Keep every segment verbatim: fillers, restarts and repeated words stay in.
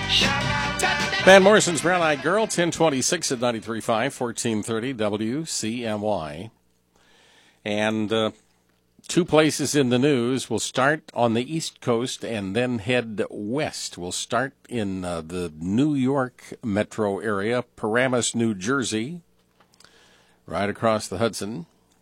Van Morrison's Brown Eyed Girl, ten twenty-six at ninety-three point five, fourteen thirty W C M Y. And uh, two places in the news. We'll start on the East Coast and then head west. We'll start in uh, the New York metro area, Paramus, New Jersey, right across the Hudson.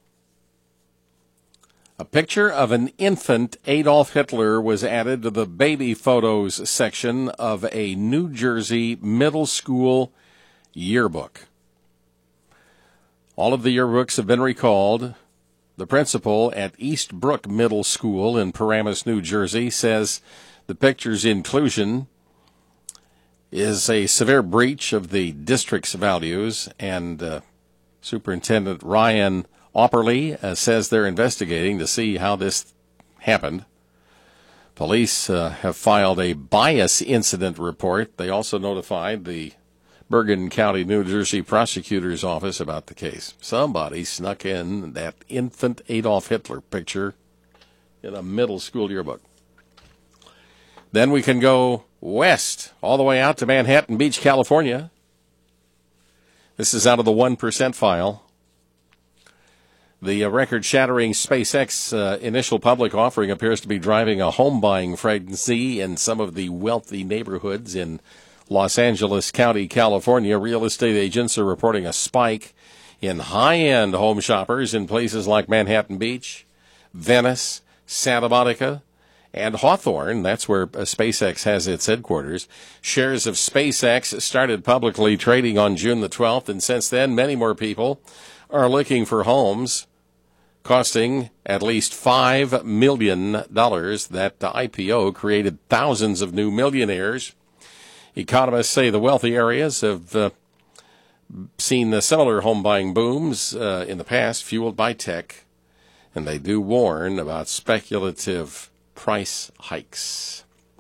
A picture of an infant Adolf Hitler was added to the baby photos section of a New Jersey middle school yearbook. All of the yearbooks have been recalled. The principal at East Brook Middle School in Paramus, New Jersey, says the picture's inclusion is a severe breach of the district's values, and uh, Superintendent Ryan Opperly uh, says they're investigating to see how this happened. Police uh, have filed a bias incident report. They also notified the Bergen County, New Jersey prosecutor's office about the case. Somebody snuck in that infant Adolf Hitler picture in a middle school yearbook. Then we can go west, all the way out to Manhattan Beach, California. This is out of the one percent file. The uh, record-shattering SpaceX uh, initial public offering appears to be driving a home-buying frenzy in some of the wealthy neighborhoods in Los Angeles County, California. Real estate agents are reporting a spike in high-end home shoppers in places like Manhattan Beach, Venice, Santa Monica, and Hawthorne. That's where uh, SpaceX has its headquarters. Shares of SpaceX started publicly trading on June the twelfth, and since then, many more people are looking for homes costing at least five million dollars. That I P O created thousands of new millionaires. Economists say the wealthy areas have uh, seen the similar home buying booms uh, in the past, fueled by tech, and they do warn about speculative price hikes.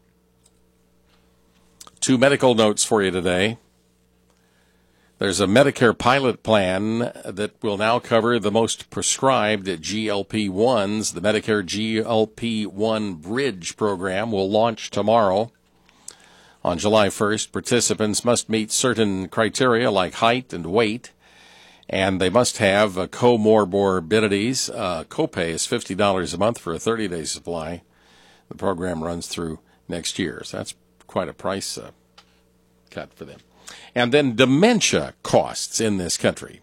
Two medical notes for you today. There's a Medicare pilot plan that will now cover the most prescribed G L P ones. The Medicare G L P one Bridge program will launch tomorrow. On July first, participants must meet certain criteria like height and weight, and they must have uh, comorbidities. Uh, copay is fifty dollars a month for a thirty-day supply. The program runs through next year, so that's quite a price uh, cut for them. And then dementia costs in this country.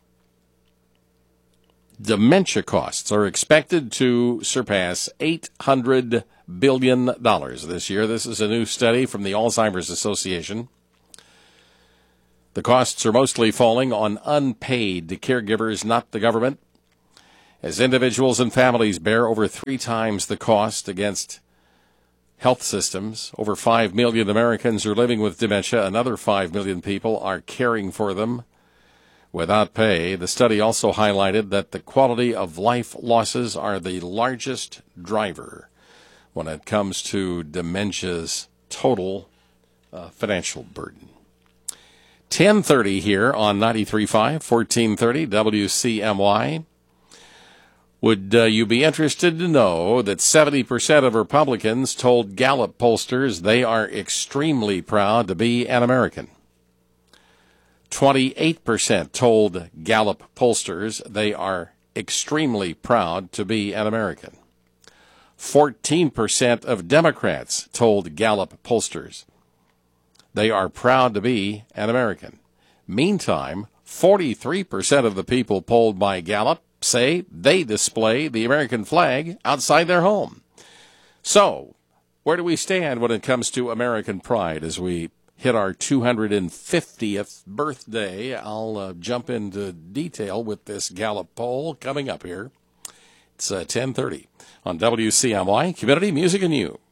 Dementia costs are expected to surpass eight hundred billion dollars this year. This is a new study from the Alzheimer's Association. The costs are mostly falling on unpaid caregivers, not the government, as individuals and families bear over three times the cost against health systems. Over five million Americans are living with dementia. Another five million people are caring for them without pay. The study also highlighted that the quality of life losses are the largest driver when it comes to dementia's total uh, financial burden. ten thirty here on ninety-three point five, fourteen thirty W C M Y. Would uh, you be interested to know that seventy percent of Republicans told Gallup pollsters they are extremely proud to be an American? twenty-eight percent told Gallup pollsters they are extremely proud to be an American. fourteen percent of Democrats told Gallup pollsters they are proud to be an American. Meantime, forty-three percent of the people polled by Gallup say they display the American flag outside their home. So, where do we stand when it comes to American pride as we hit our two hundred fiftieth birthday? I'll uh, jump into detail with this Gallup poll coming up here. It's uh, ten thirty on W C M Y, Community Music and You.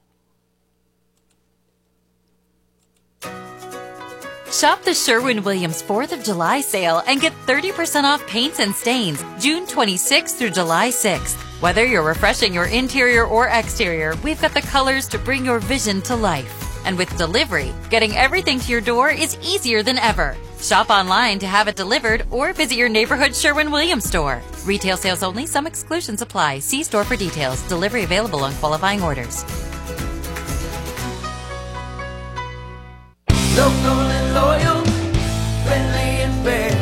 Shop the Sherwin-Williams fourth of July sale and get thirty percent off paints and stains June twenty-sixth through July sixth. Whether you're refreshing your interior or exterior, we've got the colors to bring your vision to life. And with delivery, getting everything to your door is easier than ever. Shop online to have it delivered or visit your neighborhood Sherwin-Williams store. Retail sales only. Some exclusions apply. See store for details. Delivery available on qualifying orders. Local and loyal, friendly and fair.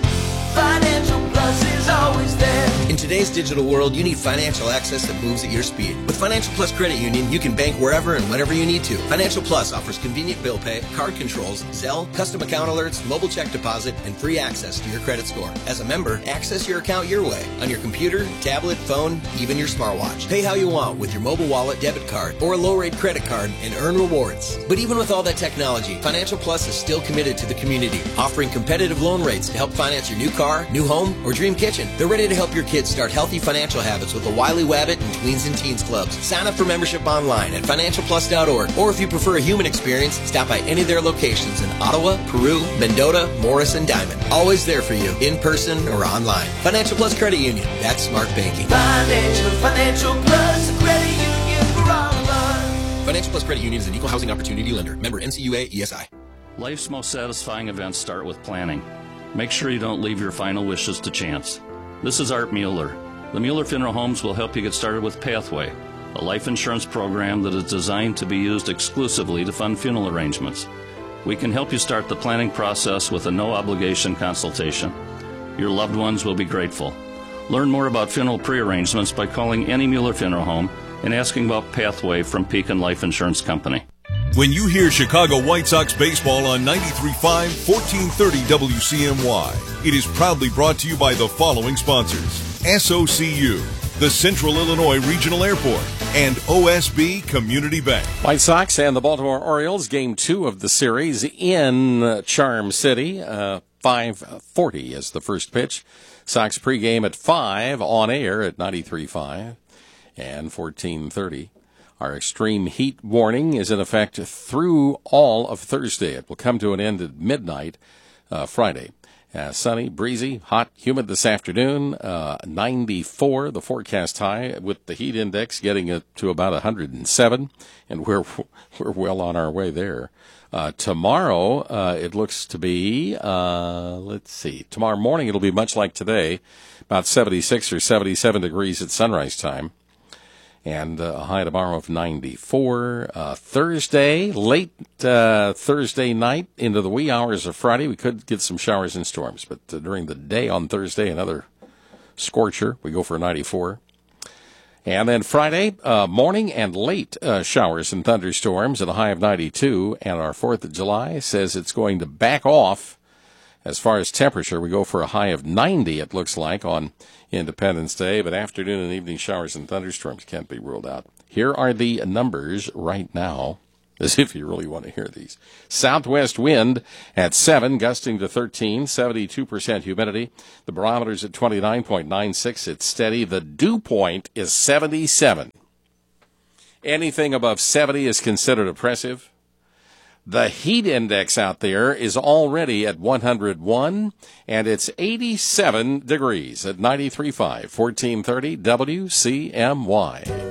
Financial Plus is always there. In today's digital world, you need financial access that moves at your speed. With Financial Plus Credit Union, you can bank wherever and whenever you need to. Financial Plus offers convenient bill pay, card controls, Zelle, custom account alerts, mobile check deposit, and free access to your credit score. As a member, access your account your way, on your computer, tablet, phone, even your smartwatch. Pay how you want with your mobile wallet, debit card, or a low-rate credit card and earn rewards. But even with all that technology, Financial Plus is still committed to the community, offering competitive loan rates to help finance your new car, new home, or dream kitchen. They're ready to help your kids start healthy financial habits with the Wiley Wabbit and Tweens and Teens Clubs. Sign up for membership online at financial plus dot org, or if you prefer a human experience, stop by any of their locations in Ottawa, Peru, Mendota, Morris, and Diamond. Always there for you, in person or online. Financial Plus Credit Union. That's smart banking. Financial, Financial Plus Credit Union for all of us. Financial Plus Credit Union is an equal housing opportunity lender. Member N C U A E S I. Life's most satisfying events start with planning. Make sure you don't leave your final wishes to chance. This is Art Mueller. The Mueller Funeral Homes will help you get started with Pathway, a life insurance program that is designed to be used exclusively to fund funeral arrangements. We can help you start the planning process with a no-obligation consultation. Your loved ones will be grateful. Learn more about funeral pre-arrangements by calling any Mueller Funeral Home and asking about Pathway from Pekin Life Insurance Company. When you hear Chicago White Sox baseball on ninety-three point five, fourteen thirty W C M Y, it is proudly brought to you by the following sponsors: S O C U, the Central Illinois Regional Airport, and O S B Community Bank. White Sox and the Baltimore Orioles, game two of the series in Charm City. Uh, five forty is the first pitch. Sox pregame at five, on air at ninety-three point five and fourteen thirty. Our extreme heat warning is in effect through all of Thursday. It will come to an end at midnight uh, Friday. Uh, sunny, breezy, hot, humid this afternoon. Uh, ninety-four, the forecast high, with the heat index getting it to about one hundred seven, and we're we're well on our way there. Uh, tomorrow, uh, it looks to be, uh, let's see, tomorrow morning it'll be much like today, about seventy-six or seventy-seven degrees at sunrise time. And uh, a high tomorrow of ninety-four. Uh, Thursday, late uh, Thursday night into the wee hours of Friday, we could get some showers and storms. But uh, during the day on Thursday, another scorcher. We go for ninety-four. And then Friday, uh, morning and late uh, showers and thunderstorms at a high of ninety-two. And our fourth of July says it's going to back off. As far as temperature, we go for a high of ninety, it looks like, on Independence Day, but afternoon and evening showers and thunderstorms can't be ruled out. Here are the numbers right now, as if you really want to hear these. Southwest wind at seven, gusting to thirteen, seventy-two percent humidity. The barometer's at twenty-nine point nine six. It's steady. The dew point is seventy-seven. Anything above seventy is considered oppressive. The heat index out there is already at one hundred one, and it's eighty-seven degrees at ninety-three point five, fourteen thirty W C M Y.